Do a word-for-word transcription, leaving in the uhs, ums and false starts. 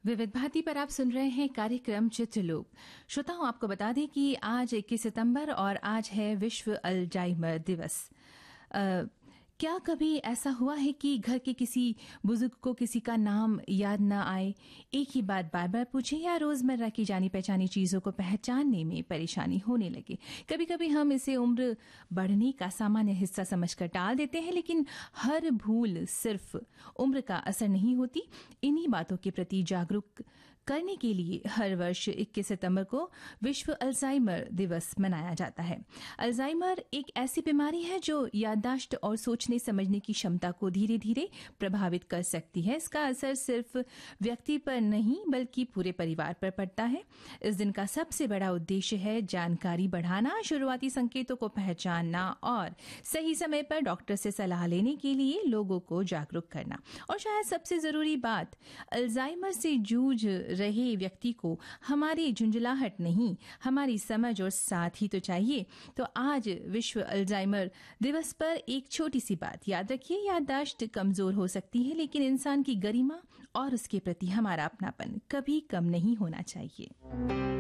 विविध भारती पर आप सुन रहे हैं कार्यक्रम चित्रलोक। श्रोताओं, आपको बता दें कि आज इक्कीस सितंबर और आज है विश्व अल्जाइमर दिवस। आ, क्या कभी ऐसा हुआ है कि घर के किसी बुजुर्ग को किसी का नाम याद न आए, एक ही बात बार बार पूछे या रोजमर्रा की जानी पहचानी चीजों को पहचानने में परेशानी होने लगे? कभी कभी हम इसे उम्र बढ़ने का सामान्य हिस्सा समझकर टाल देते हैं, लेकिन हर भूल सिर्फ उम्र का असर नहीं होती। इन्हीं बातों के प्रति जागरूक करने के लिए हर वर्ष इक्कीस सितंबर को विश्व अल्जाइमर दिवस मनाया जाता है। अल्जाइमर एक ऐसी बीमारी है जो याददाश्त और सोचने समझने की क्षमता को धीरे धीरे प्रभावित कर सकती है। इसका असर सिर्फ व्यक्ति पर नहीं बल्कि पूरे परिवार पर पड़ता है। इस दिन का सबसे बड़ा उद्देश्य है जानकारी बढ़ाना, शुरुआती संकेतों को पहचानना और सही समय पर डॉक्टर से सलाह लेने के लिए लोगों को जागरूक करना। और शायद सबसे जरूरी बात, अल्जाइमर से जूझ रहे व्यक्ति को हमारी झुंझलाहट नहीं, हमारी समझ और साथ ही तो चाहिए। तो आज विश्व अल्जाइमर दिवस पर एक छोटी सी बात याद रखिए, याददाश्त कमजोर हो सकती है, लेकिन इंसान की गरिमा और उसके प्रति हमारा अपनापन कभी कम नहीं होना चाहिए।